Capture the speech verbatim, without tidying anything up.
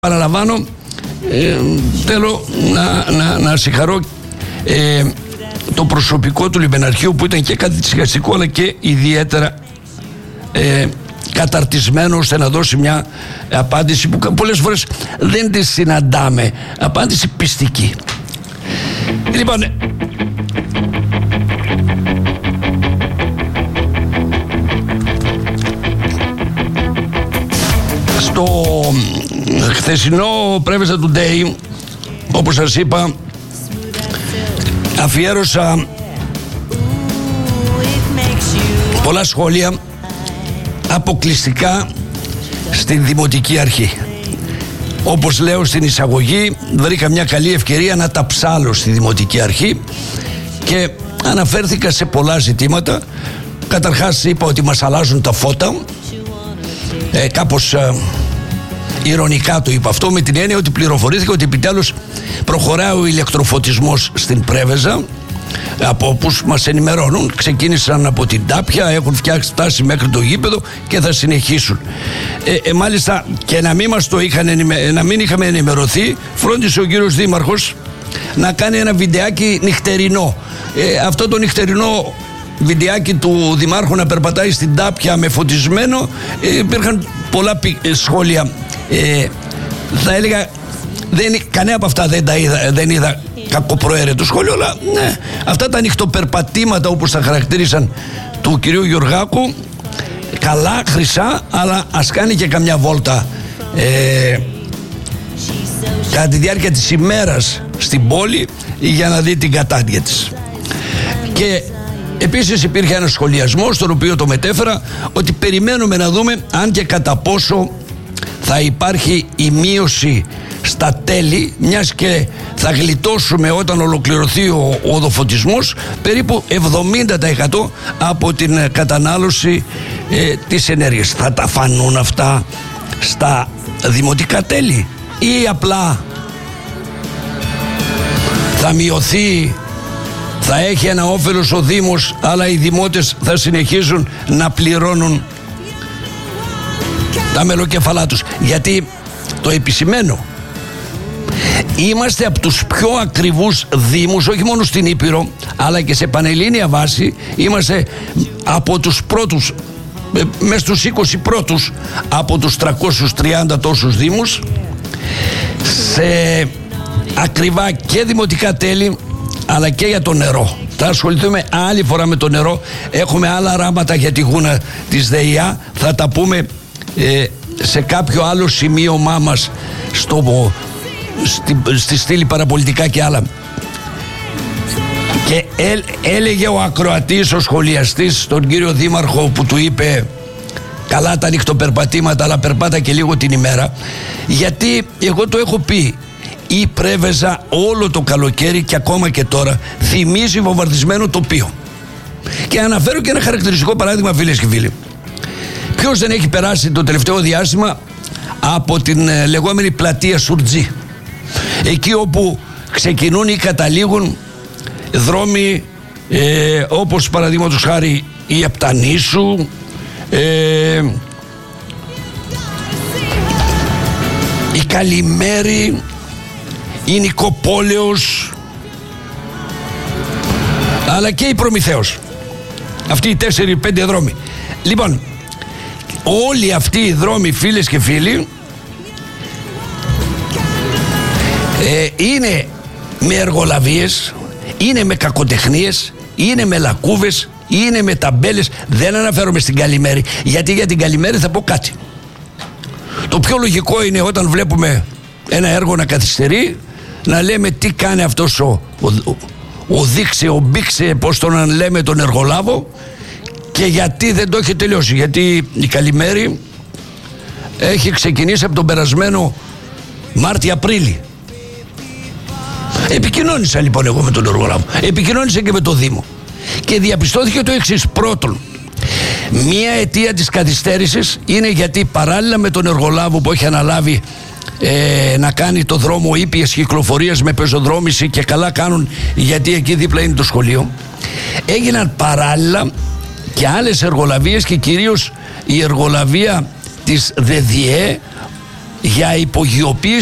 Παραλαμβάνω, ε, θέλω να, να, να συγχαρώ ε, το προσωπικό του λιμεναρχείου που ήταν και καθησυχαστικό αλλά και ιδιαίτερα ε, καταρτισμένο ώστε να δώσει μια απάντηση που πολλές φορές δεν τη συναντάμε, απάντηση πιστική. Λοιπόν, στο χθεσινό Πρέβεζα Today, όπως σας είπα, αφιέρωσα πολλά σχόλια αποκλειστικά στην Δημοτική Αρχή. Όπως λέω στην εισαγωγή, βρήκα μια καλή ευκαιρία να τα ψάλω στη Δημοτική Αρχή και αναφέρθηκα σε πολλά ζητήματα. Καταρχάς είπα ότι μας αλλάζουν τα φώτα, ε, κάπως ε, ηρωνικά το είπα αυτό, με την έννοια ότι πληροφορήθηκα ότι επιτέλους προχωράει ο ηλεκτροφωτισμός στην Πρέβεζα. Από όπους μας ενημερώνουν, ξεκίνησαν από την Τάπια, έχουν φτάσει μέχρι το γήπεδο και θα συνεχίσουν. Ε, ε, μάλιστα και να μην, μας το είχαν ενημε... να μην είχαμε ενημερωθεί, φρόντισε ο κύριος Δήμαρχος να κάνει ένα βιντεάκι νυχτερινό. Ε, αυτό το νυχτερινό βιντεάκι του Δημάρχου να περπατάει στην Τάπια με φωτισμένο, ε, υπήρχαν πολλά πι... σχόλια. Ε, θα έλεγα, δεν, κανένα από αυτά δεν τα είδα, δεν είδα κακοπροαίρετο σχόλιο, αλλά ναι, αυτά τα νυχτοπερπατήματα, όπως τα χαρακτήρισαν, του κυρίου Γεωργάκου, καλά, χρυσά, αλλά ας κάνει και καμιά βόλτα ε, κατά τη διάρκεια της ημέρας στην πόλη για να δει την κατάντια της. Και επίσης υπήρχε ένας σχολιασμός, στον οποίο το μετέφερα, ότι περιμένουμε να δούμε αν και κατά πόσο θα υπάρχει η μείωση στα τέλη, μιας και θα γλιτώσουμε όταν ολοκληρωθεί ο οδοφωτισμός περίπου εβδομήντα τοις εκατό από την κατανάλωση ε, της ενέργειας. Θα τα φανούν αυτά στα δημοτικά τέλη ή απλά θα μειωθεί, θα έχει ένα όφελος ο Δήμος, αλλά οι δημότες θα συνεχίζουν να πληρώνουν τα μελοκεφαλά τους? Γιατί το επισημαίνω, είμαστε από τους πιο ακριβούς δήμους, όχι μόνο στην Ήπειρο, αλλά και σε πανελλήνια βάση. Είμαστε από τους πρώτους, μες στους είκοσι πρώτους από τους τριακόσιους τριάντα τόσους δήμους, σε ακριβά και δημοτικά τέλη, αλλά και για το νερό. Θα ασχοληθούμε άλλη φορά με το νερό. Έχουμε άλλα ράματα για τη γούνα της ΔΕΙΑ. Θα τα πούμε ε, σε κάποιο άλλο σημείωμά μας στο, στη, στη στήλη παραπολιτικά και άλλα. Και έ, έλεγε ο ακροατής, ο σχολιαστής, τον κύριο Δήμαρχο, που του είπε καλά τα νυχτοπερπατήματα, αλλά περπάτα και λίγο την ημέρα. Γιατί εγώ το έχω πει, η Πρέβεζα όλο το καλοκαίρι και ακόμα και τώρα θυμίζει βομβαρδισμένο τοπίο. Και αναφέρω και ένα χαρακτηριστικό παράδειγμα, φίλες και φίλοι. Ποιος δεν έχει περάσει το τελευταίο διάστημα από την ε, λεγόμενη πλατεία Σουρτζή, εκεί όπου ξεκινούν ή καταλήγουν δρόμοι ε, όπως παραδείγματος χάρη η Επτανήσου, ε, η Καλημέρη, η Νικοπόλεως, αλλά και η Προμηθέως. Αυτοί οι τέσσερις πέντε δρόμοι. Λοιπόν, όλοι αυτοί οι δρόμοι, φίλες και φίλοι, ε, είναι με εργολαβίες, είναι με κακοτεχνίες, είναι με λακκούβες, είναι με ταμπέλες. Δεν αναφέρομαι στην Καλημέρη, γιατί για την Καλημέρη θα πω κάτι. Το πιο λογικό είναι όταν βλέπουμε ένα έργο να καθυστερεί, να λέμε τι κάνει αυτός ο, ο, ο, ο δείξε, ο μπήξε, πώς τον λέμε, τον εργολάβο, και γιατί δεν το έχει τελειώσει. Γιατί η Καλημέρη έχει ξεκινήσει από τον περασμένο Μάρτιο-Απρίλη. Επικοινώνησα λοιπόν εγώ με τον εργολάβο, επικοινώνησα και με το Δήμο και διαπιστώθηκε το εξής. Πρώτον, μία αιτία της καθυστέρησης είναι γιατί παράλληλα με τον εργολάβο που έχει αναλάβει ε, να κάνει το δρόμο ήπιας κυκλοφορίας με πεζοδρόμηση, και καλά κάνουν, γιατί εκεί δίπλα είναι το σχολείο, έγιναν παράλληλα και άλλες εργολαβίες, και κυρίως η εργολαβία της ΔΕΔΙΕ για υπογειοποίηση